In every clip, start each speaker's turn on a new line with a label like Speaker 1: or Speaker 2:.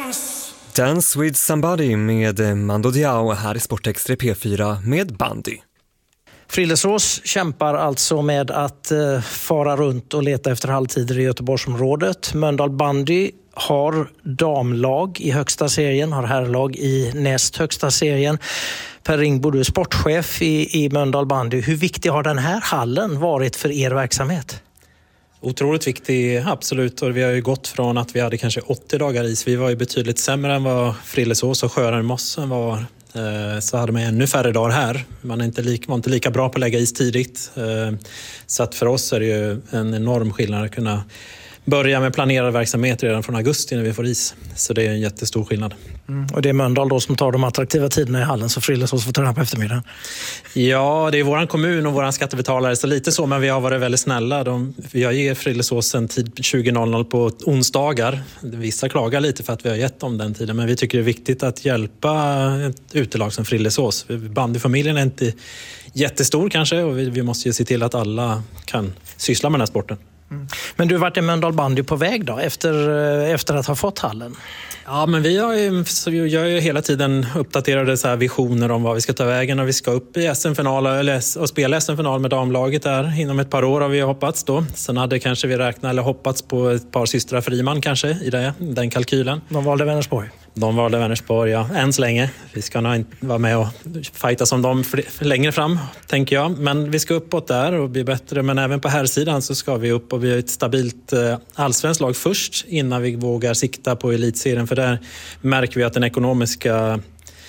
Speaker 1: Dance with somebody med Mando Diao här i Sportextra P4 med bandy.
Speaker 2: Frillesås kämpar alltså med att fara runt och leta efter halvtider i Göteborgsområdet. Mölndal bandy har damlag i högsta serien, har herrlag i näst högsta serien. Per Ringbo, du är sportchef i Mölndal bandy. Hur viktig har den här hallen varit för er verksamhet?
Speaker 3: Otroligt viktig, absolut. Och vi har ju gått från att vi hade kanske 80 dagar is. Vi var ju betydligt sämre än vad Frillesås och Sjören-Mossen var. Så hade man ännu färre dagar här. Man var inte lika bra på att lägga is tidigt. Så att för oss är det ju en enorm skillnad att kunna börja med planerad verksamhet redan från augusti när vi får is. Så det är en jättestor skillnad.
Speaker 2: Och det är Mölndal då som tar de attraktiva tiderna i hallen, så Frillesås får träna på eftermiddagen.
Speaker 3: Ja, det är våran kommun och våran skattebetalare, så lite så, men vi har varit väldigt snälla. Jag ger Frillesås en tid 20.00 på onsdagar. Vissa klagar lite för att vi har gett dem den tiden, men vi tycker det är viktigt att hjälpa ett utelag som Frillesås. Bandyfamiljen är inte jättestor kanske, och vi måste ju se till att alla kan syssla med den här sporten.
Speaker 2: Men du, vart är Mölndal bandy på väg då efter att ha fått hallen?
Speaker 3: Ja, men vi gör ju hela tiden uppdaterade så här visioner om vad vi ska ta vägen, och vi ska upp i SM-final och spela SM-final med damlaget där inom ett par år har vi hoppats då. Sen hade kanske vi räknat eller hoppats på ett par systrar Friman kanske i den kalkylen.
Speaker 2: De valde Vänersborg.
Speaker 3: De valde Vänersborg, ja, än så länge. Vi ska nog inte vara med och fighta som dem längre fram, tänker jag. Men vi ska uppåt där och bli bättre. Men även på här sidan så ska vi upp och bli ett stabilt allsvenskt lag först innan vi vågar sikta på elitserien. För där märker vi att den ekonomiska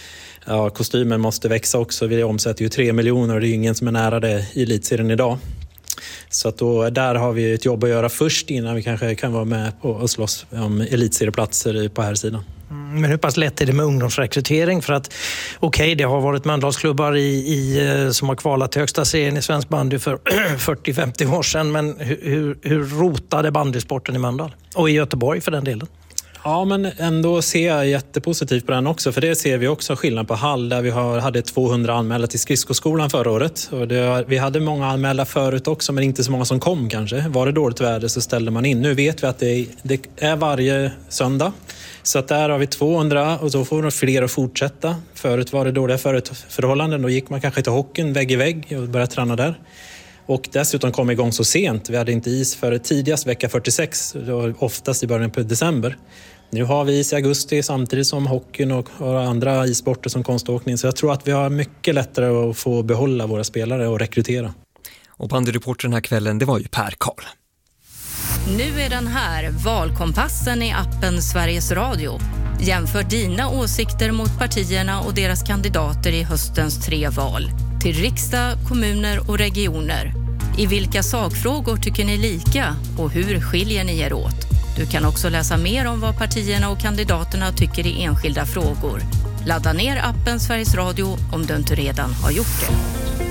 Speaker 3: kostymen måste växa också. Vi omsätter ju 3 miljoner och det är ingen som är nära det i elitserien idag. Så att då, där har vi ett jobb att göra först innan vi kanske kan vara med på och slåss om elitserieplatser på här sidan.
Speaker 2: Men hur pass lätt är det med ungdomsrekrytering? För att det har varit Mölndalsklubbar som har kvalat till högsta serien i svensk bandy för 40-50 år sedan. Men hur rotade bandysporten i Mölndal? Och i Göteborg för den delen?
Speaker 3: Ja, men ändå ser jag jättepositivt på den också. För det ser vi också skillnad på Hall, där vi hade 200 anmälda till skridskoskolan förra året. Och vi hade många anmälda förut också, men inte så många som kom kanske. Var det dåligt väder så ställde man in. Nu vet vi att det är varje söndag. Så att där har vi 200 och så får de fler att fortsätta. Förut var det dåliga förhållanden. Då gick man kanske till hockeyn vägg i vägg och började träna där. Och dessutom kom igång så sent. Vi hade inte is för tidigast vecka 46, oftast i början på december. Nu har vi is i augusti samtidigt som hockeyn och andra issporter som konståkning. Så jag tror att vi har mycket lättare att få behålla våra spelare och rekrytera.
Speaker 1: Och bandyreportern den här kvällen, det var ju Per Karl.
Speaker 4: Nu är den här, valkompassen i appen Sveriges Radio. Jämför dina åsikter mot partierna och deras kandidater i höstens 3 val. Till riksdag, kommuner och regioner. I vilka sakfrågor tycker ni lika och hur skiljer ni er åt? Du kan också läsa mer om vad partierna och kandidaterna tycker i enskilda frågor. Ladda ner appen Sveriges Radio om du inte redan har gjort det.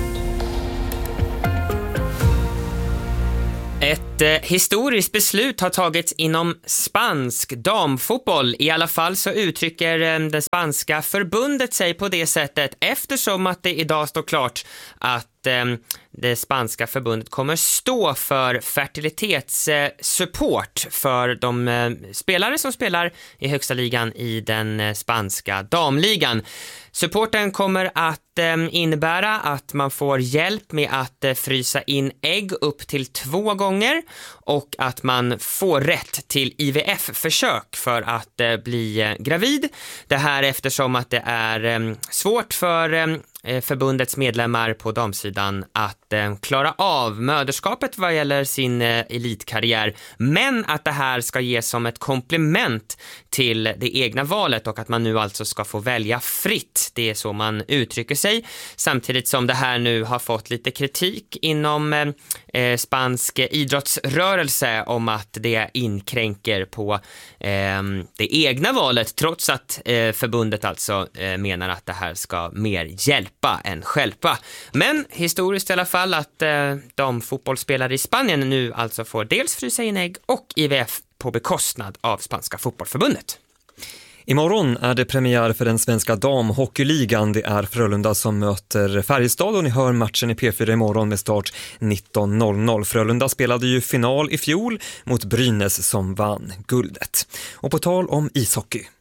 Speaker 5: Ett historiskt beslut har tagits inom spansk damfotboll. I alla fall så uttrycker det spanska förbundet sig på det sättet, eftersom att det idag står klart att det spanska förbundet kommer stå för fertilitetssupport för de spelare som spelar i högsta ligan i den spanska damligan. Supporten kommer att innebära att man får hjälp med att frysa in ägg upp till 2 gånger och att man får rätt till IVF-försök för att bli gravid. Det här eftersom att det är svårt för förbundets medlemmar på damsidan att klara av möderskapet vad gäller sin elitkarriär, men att det här ska ges som ett komplement till det egna valet och att man nu alltså ska få välja fritt. Det är så man uttrycker sig, samtidigt som det här nu har fått lite kritik inom spansk idrottsrörelse om att det inkränker på det egna valet, trots att förbundet alltså menar att det här ska mer hjälpa än stjälpa. Men historiskt i alla fall att de fotbollsspelare i Spanien nu alltså får dels frysa in ägg och IVF på bekostnad av spanska fotbollförbundet.
Speaker 1: Imorgon är det premiär för den svenska damhockeyligan. Det är Frölunda som möter Färjestad och ni hör matchen i P4 imorgon med start 19.00. Frölunda spelade ju final i fjol mot Brynäs som vann guldet. Och på tal om ishockey.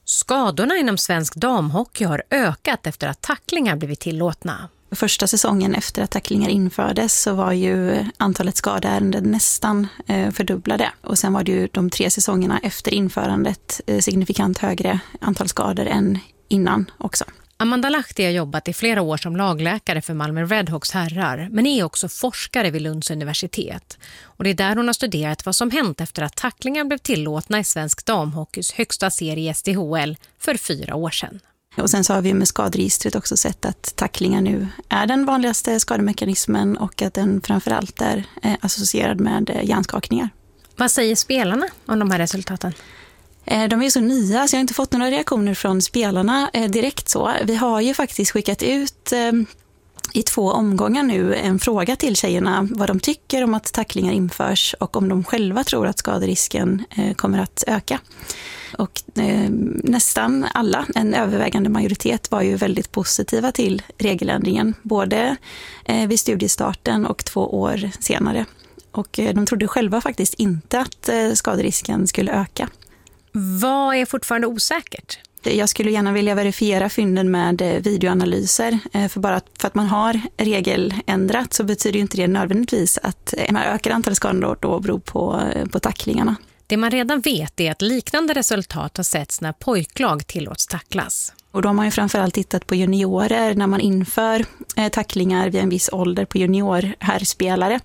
Speaker 4: Skadorna inom svensk damhockey har ökat efter att tacklingar blivit tillåtna.
Speaker 6: Första säsongen efter att tacklingar infördes så var ju antalet skadeärenden nästan fördubblade. Och sen var det ju de 3 säsongerna efter införandet signifikant högre antal skador än innan också.
Speaker 4: Amanda Lahti har jobbat i flera år som lagläkare för Malmö Redhawks herrar, men är också forskare vid Lunds universitet. Och det är där hon har studerat vad som hänt efter att tacklingar blev tillåtna i svensk damhockeys högsta serie SDHL för 4 år sedan.
Speaker 6: Och sen så har vi med skaderegistret också sett att tacklingar nu är den vanligaste skademekanismen och att den framförallt är associerad med hjärnskakningar.
Speaker 4: Vad säger spelarna om de här resultaten?
Speaker 6: De är så nya så jag har inte fått några reaktioner från spelarna direkt så. Vi har ju faktiskt skickat ut i 2 omgångar nu en fråga till tjejerna vad de tycker om att tacklingar införs och om de själva tror att skaderisken kommer att öka. Och nästan alla, en övervägande majoritet, var ju väldigt positiva till regeländringen. Både vid studiestarten och 2 år senare. Och de trodde själva faktiskt inte att skaderisken skulle öka.
Speaker 4: Vad är fortfarande osäkert?
Speaker 6: Jag skulle gärna vilja verifiera fynden med videoanalyser. För bara för att man har regeländrat så betyder ju inte det nödvändigtvis att man ökar antalet skador då beror på tacklingarna.
Speaker 4: Det man redan vet är att liknande resultat har setts när pojklag tillåts tacklas.
Speaker 6: Och då har man ju framförallt tittat på juniorer när man inför tacklingar vid en viss ålder på juniorherrspelare.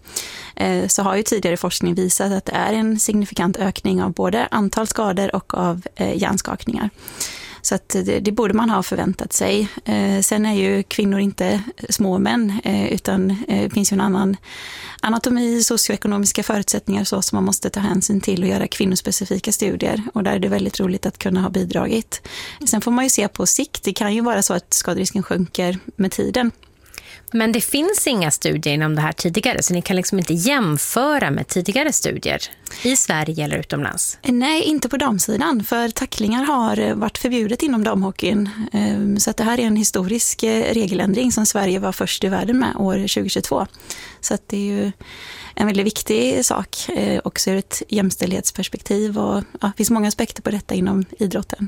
Speaker 6: Så har ju tidigare forskning visat att det är en signifikant ökning av både antal skador och av hjärnskakningar. Så att det borde man ha förväntat sig. Sen är ju kvinnor inte små män utan det finns ju en annan anatomi, socioekonomiska förutsättningar så som man måste ta hänsyn till och göra kvinnospecifika studier. Och där är det väldigt roligt att kunna ha bidragit. Sen får man ju se på sikt. Det kan ju vara så att skaderisken sjunker med tiden.
Speaker 4: Men det finns inga studier inom det här tidigare så ni kan liksom inte jämföra med tidigare studier i Sverige eller utomlands?
Speaker 6: Nej, inte på damsidan för tacklingar har varit förbjudet inom damhockeyn. Så att det här är en historisk regeländring som Sverige var först i världen med år 2022. Så att det är ju en väldigt viktig sak också ur ett jämställdhetsperspektiv och det finns många aspekter på detta inom idrotten.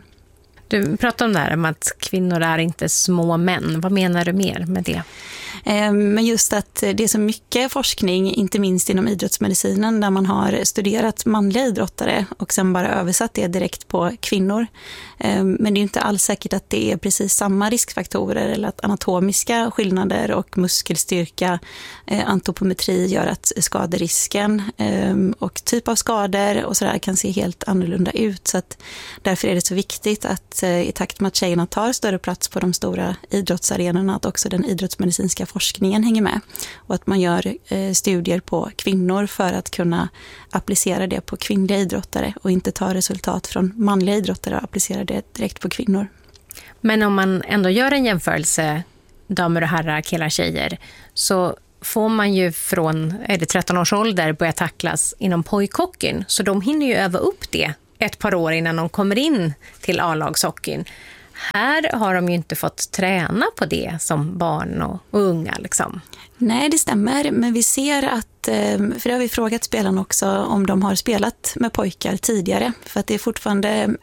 Speaker 4: Du pratar om det här om att kvinnor är inte små män. Vad menar du mer med det?
Speaker 6: Men just att det är så mycket forskning, inte minst inom idrottsmedicinen, där man har studerat manliga idrottare och sen bara översatt det direkt på kvinnor. Men det är inte alls säkert att det är precis samma riskfaktorer eller att anatomiska skillnader och muskelstyrka, antropometri gör att skaderisken och typ av skador och sådär kan se helt annorlunda ut. Så att därför är det så viktigt att i takt med att tjejerna tar större plats på de stora idrottsarenorna att också den idrottsmedicinska forskningen hänger med och att man gör studier på kvinnor för att kunna applicera det på kvinnliga idrottare och inte ta resultat från manliga idrottare och applicera det direkt på kvinnor.
Speaker 4: Men om man ändå gör en jämförelse damer och herrar, killar, tjejer så får man ju från 13 års ålder börja tacklas inom pojkhockeyn så de hinner ju öva upp det ett par år innan de kommer in till A-lagshockeyn. Här har de ju inte fått träna på det som barn och unga liksom.
Speaker 6: Nej, det stämmer. Men vi ser att, för det har vi frågat spelarna också om de har spelat med pojkar tidigare. För att det är fortfarande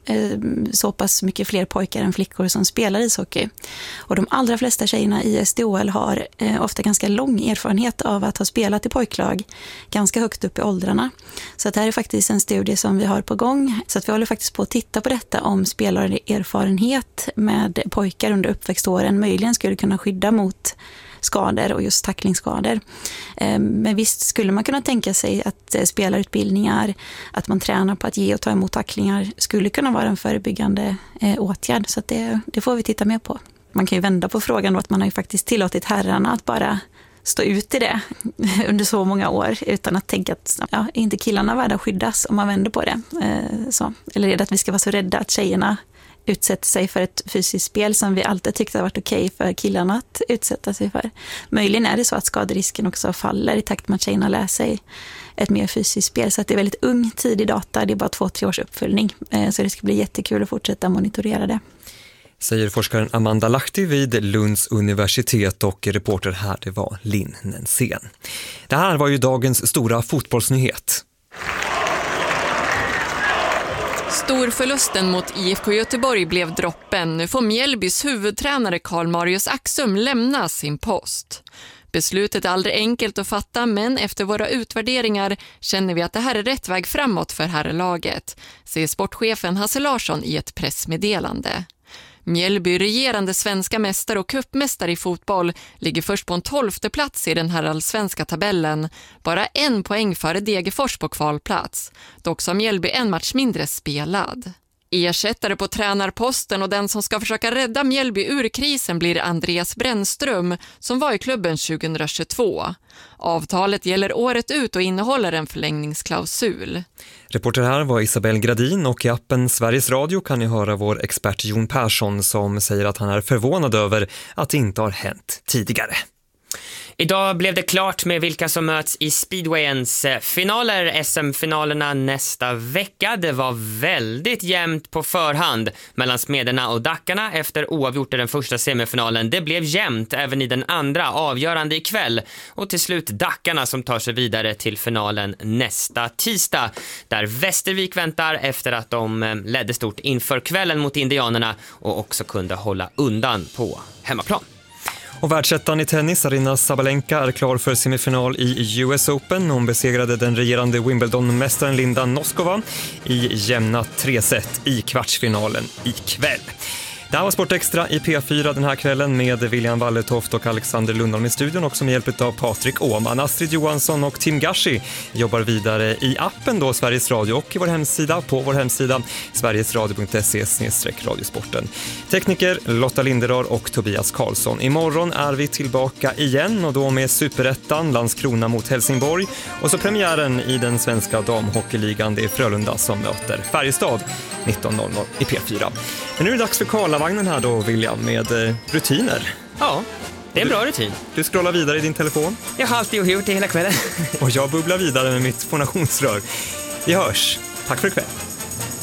Speaker 6: så pass mycket fler pojkar än flickor som spelar ishockey. Och de allra flesta tjejerna i SDHL har ofta ganska lång erfarenhet av att ha spelat i pojklag ganska högt upp i åldrarna. Så att det här är faktiskt en studie som vi har på gång. Så att vi håller faktiskt på att titta på detta om spelarerfarenhet med pojkar under uppväxtåren möjligen skulle kunna skydda mot skador och just tacklingsskador. Men visst skulle man kunna tänka sig att spelarutbildningar, att man tränar på att ge och ta emot tacklingar skulle kunna vara en förebyggande åtgärd. Så att det får vi titta mer på. Man kan ju vända på frågan då att man har ju faktiskt tillåtit herrarna att bara stå ut i det under så många år utan att tänka att är inte killarna värda att skyddas om man vänder på det. Eller är det att vi ska vara så rädda att tjejerna utsätter sig för ett fysiskt spel som vi alltid tyckte har varit okej för killarna att utsätta sig för. Möjligen är det så att skaderisken också faller i takt med att tjejerna lär sig ett mer fysiskt spel. Så att det är väldigt ung tidig data, det är bara 2-3 års uppföljning. Så det ska bli jättekul att fortsätta monitorera det.
Speaker 1: Säger forskaren Amanda Lahti vid Lunds universitet och reporter här det var Linn Nensén. Det här var ju dagens stora fotbollsnyhet.
Speaker 7: Storförlusten mot IFK Göteborg blev droppen. Nu får Mjällbys huvudtränare Carl Marius Axum lämna sin post. Beslutet är aldrig enkelt att fatta, men efter våra utvärderingar känner vi att det här är rätt väg framåt för herrlaget, säger sportchefen Hasse Larsson i ett pressmeddelande. Mjällby, regerande svenska mästare och cupmästare i fotboll, ligger först på en 12:e plats i den här allsvenska tabellen. Bara 1 poäng före Degerfors på kvalplats. Dock har Mjällby en match mindre spelad. Ersättare på tränarposten och den som ska försöka rädda Mjällby ur krisen blir Andreas Brännström som var i klubben 2022. Avtalet gäller året ut och innehåller en förlängningsklausul.
Speaker 1: Reporter här var Isabelle Gradin och i appen Sveriges Radio kan ni höra vår expert Jon Persson som säger att han är förvånad över att det inte har hänt tidigare.
Speaker 5: Idag blev det klart med vilka som möts i speedwayens finaler, SM-finalerna nästa vecka. Det var väldigt jämnt på förhand mellan Smederna och Dackarna efter oavgjort i den första semifinalen. Det blev jämnt även i den andra, avgörande ikväll. Och till slut Dackarna som tar sig vidare till finalen nästa tisdag. Där Västervik väntar efter att de ledde stort inför kvällen mot Indianerna och också kunde hålla undan på hemmaplan.
Speaker 1: Och världsettan i tennis, Aryna Sabalenka, är klar för semifinal i US Open. Hon besegrade den regerande Wimbledon-mästaren Linda Noskova i jämna 3-set i kvartsfinalen ikväll. Det här var Sportextra i P4 den här kvällen med William Wallertoft och Alexander Lundholm i studion, också med hjälp av Patrik Åhman. Astrid Johansson och Tim Gashi jobbar vidare i appen då Sveriges Radio och i på vår hemsida sverigesradio.se/radiosporten. Tekniker Lotta Linderar och Tobias Karlsson. Imorgon är vi tillbaka igen och då med Superettan, Landskrona mot Helsingborg och så premiären i den svenska damhockeyligan. Det är Frölunda som möter Färjestad 19.00 i P4. Men nu är det dags för Karlavagnen här då, William, med rutiner.
Speaker 5: Ja, det är en bra rutin.
Speaker 1: Du scrollar vidare i din telefon.
Speaker 5: Jag har alltid gjort det hela kvällen.
Speaker 1: Och jag bubblar vidare med mitt fonationsrör. Vi hörs. Tack för ikväll.